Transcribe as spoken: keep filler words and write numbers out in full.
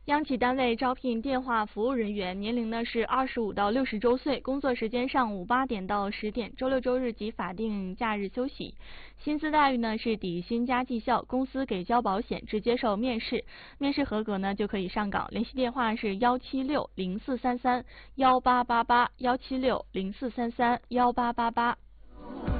央企单位招聘电话服务人员，年龄呢是二十五到六十周岁，工作时间上午八点到十点，周六周日及法定假日休息。薪资待遇呢是底薪加绩效，公司给交保险，只接受面试，面试合格呢就可以上岗。联系电话是幺七六零四三三幺八八八幺七六零四三三幺八八八。